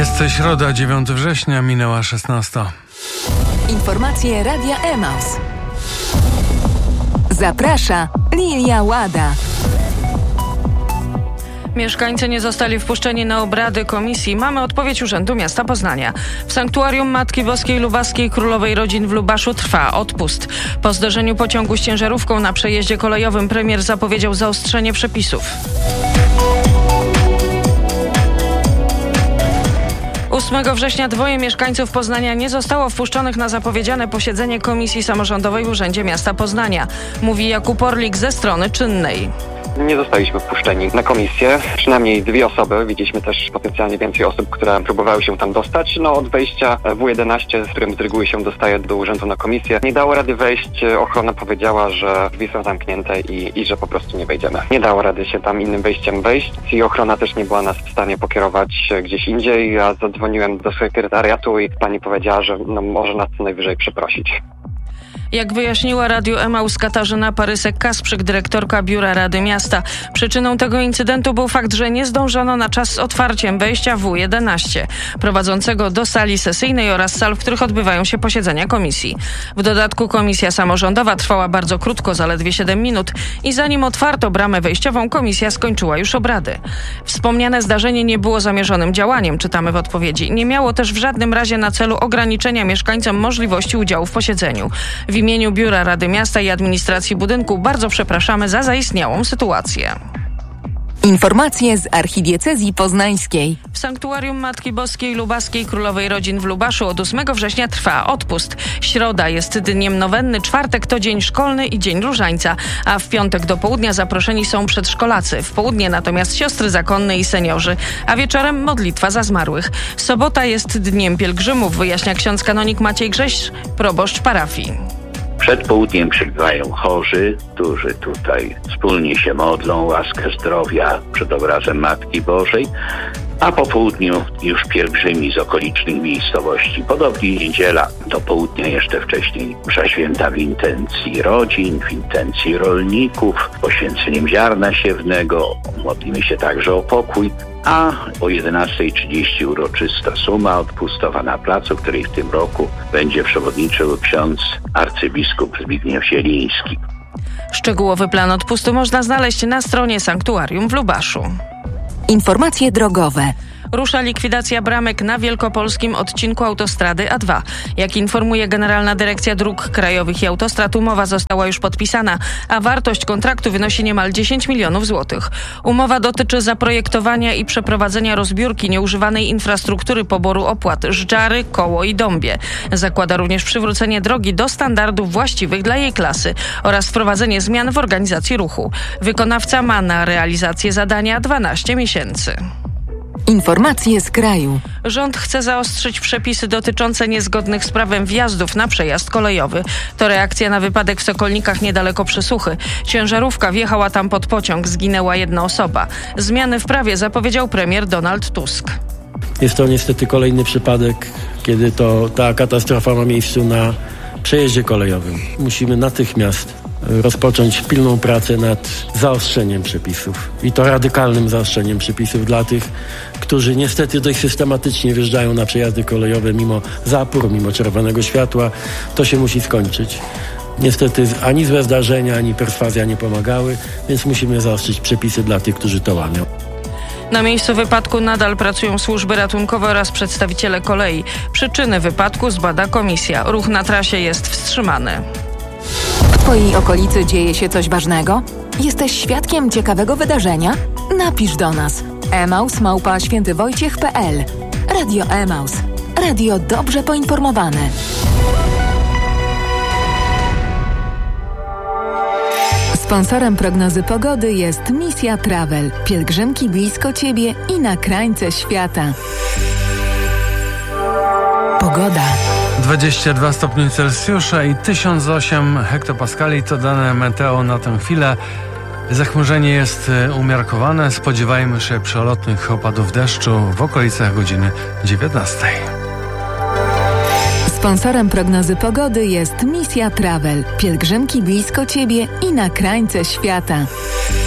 Jest środa, 9 września, minęła 16. Informacje Radia Emaus. Zaprasza Lilia Łada. Mieszkańcy nie zostali wpuszczeni na obrady komisji. Mamy odpowiedź Urzędu Miasta Poznania. W sanktuarium Matki Boskiej Lubaskiej Królowej Rodzin w Lubaszu trwa odpust. Po zderzeniu pociągu z ciężarówką na przejeździe kolejowym premier zapowiedział zaostrzenie przepisów. 8 września 2 mieszkańców Poznania nie zostało wpuszczonych na zapowiedziane posiedzenie Komisji Samorządowej w Urzędzie Miasta Poznania. Mówi Jakub Orlik ze strony czynnej. Nie zostaliśmy wpuszczeni na komisję. Przynajmniej 2 osoby. Widzieliśmy też potencjalnie więcej osób, które próbowały się tam dostać. Od wejścia W11, z którym z reguły się dostaje do urzędu na komisję, nie dało rady wejść. Ochrona powiedziała, że drzwi są zamknięte i że po prostu nie wejdziemy. Nie dało rady się tam innym wejściem wejść i ochrona też nie była nas w stanie pokierować gdzieś indziej. Ja zadzwoniłem do sekretariatu i pani powiedziała, że może nas co najwyżej przeprosić. Jak wyjaśniła Radiu Emaus Katarzyna Parysek-Kasprzyk, dyrektorka Biura Rady Miasta, przyczyną tego incydentu był fakt, że nie zdążono na czas z otwarciem wejścia W11, prowadzącego do sali sesyjnej oraz sal, w których odbywają się posiedzenia komisji. W dodatku komisja samorządowa trwała bardzo krótko, zaledwie 7 minut i zanim otwarto bramę wejściową, komisja skończyła już obrady. Wspomniane zdarzenie nie było zamierzonym działaniem, czytamy w odpowiedzi. Nie miało też w żadnym razie na celu ograniczenia mieszkańcom możliwości udziału w posiedzeniu. W imieniu Biura Rady Miasta i Administracji Budynku bardzo przepraszamy za zaistniałą sytuację. Informacje z Archidiecezji Poznańskiej. W sanktuarium Matki Boskiej Lubaskiej Królowej Rodzin w Lubaszu od 8 września trwa odpust. Środa jest dniem nowenny, czwartek to dzień szkolny i dzień różańca, a w piątek do południa zaproszeni są przedszkolacy. W południe natomiast siostry zakonne i seniorzy, a wieczorem modlitwa za zmarłych. Sobota jest dniem pielgrzymów, wyjaśnia ksiądz kanonik Maciej Grześ, proboszcz parafii. Przed południem przybywają chorzy, którzy tutaj wspólnie się modlą, łaskę zdrowia przed obrazem Matki Bożej, a po południu już pielgrzymi z okolicznych miejscowości. Podobnie niedziela do południa jeszcze wcześniej msza święta w intencji rodzin, w intencji rolników, poświęceniem ziarna siewnego. Modlimy się także o pokój. A o 11:30 uroczysta suma odpustowa na placu, której w tym roku będzie przewodniczył ksiądz arcybiskup Zbigniew Zieliński. Szczegółowy plan odpustu można znaleźć na stronie sanktuarium w Lubaszu. Informacje drogowe. Rusza likwidacja bramek na wielkopolskim odcinku autostrady A2. Jak informuje Generalna Dyrekcja Dróg Krajowych i Autostrad, umowa została już podpisana, a wartość kontraktu wynosi niemal 10 milionów złotych. Umowa dotyczy zaprojektowania i przeprowadzenia rozbiórki nieużywanej infrastruktury poboru opłat Żdżary, Koło i Dąbie. Zakłada również przywrócenie drogi do standardów właściwych dla jej klasy oraz wprowadzenie zmian w organizacji ruchu. Wykonawca ma na realizację zadania 12 miesięcy. Informacje z kraju. Rząd chce zaostrzyć przepisy dotyczące niezgodnych z prawem wjazdów na przejazd kolejowy. To reakcja na wypadek w Sokolnikach niedaleko Przysuchy. Ciężarówka wjechała tam pod pociąg, zginęła 1 osoba. Zmiany w prawie zapowiedział premier Donald Tusk. Jest to niestety kolejny przypadek, kiedy to ta katastrofa ma miejsce na przejeździe kolejowym. Musimy natychmiast rozpocząć pilną pracę nad zaostrzeniem przepisów. I to radykalnym zaostrzeniem przepisów dla tych, którzy niestety dość systematycznie wjeżdżają na przejazdy kolejowe mimo zapór, mimo czerwonego światła. To się musi skończyć. Niestety ani złe zdarzenia, ani perswazja nie pomagały, więc musimy zaostrzyć przepisy dla tych, którzy to łamią. Na miejscu wypadku nadal pracują służby ratunkowe oraz przedstawiciele kolei. Przyczyny wypadku zbada komisja. Ruch na trasie jest wstrzymany. W Twojej okolicy dzieje się coś ważnego? Jesteś świadkiem ciekawego wydarzenia? Napisz do nas. emaus@świętywojciech.pl. Radio Emaus. Radio dobrze poinformowane. Sponsorem prognozy pogody jest Misja Travel. Pielgrzymki blisko Ciebie i na krańce świata. Pogoda. 22 stopnie Celsjusza i 1008 hektopaskali to dane meteo na tę chwilę. Zachmurzenie jest umiarkowane. Spodziewajmy się przelotnych opadów deszczu w okolicach godziny 19. Sponsorem prognozy pogody jest Misja Travel. Pielgrzymki blisko Ciebie i na krańce świata.